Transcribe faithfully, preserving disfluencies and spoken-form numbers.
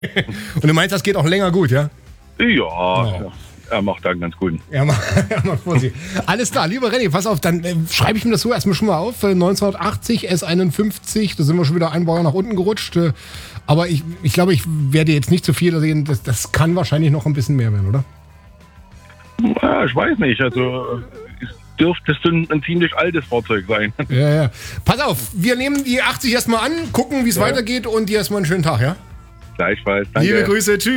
Und du meinst, das geht auch länger gut, ja? Ja, Oh. er macht einen ganz guten. Ja, mal, ja, mal Vorsicht. Alles klar, lieber René, pass auf, dann äh, schreibe ich mir das so erstmal schon mal auf. Äh, neunzehnhundertachtzig, S einundfünfzig, da sind wir schon wieder ein Baujahr nach unten gerutscht. Äh, aber ich, ich glaube, ich werde jetzt nicht zu viel sehen. Das, das kann wahrscheinlich noch ein bisschen mehr werden, oder? Ja, ich weiß nicht, also es dürfte ein, ein ziemlich altes Fahrzeug sein. Ja, ja. Pass auf, wir nehmen die achtzig erstmal an, gucken, wie es Ja. weitergeht und dir erstmal einen schönen Tag, ja? Gleichfalls, danke. Liebe Grüße, tschüss.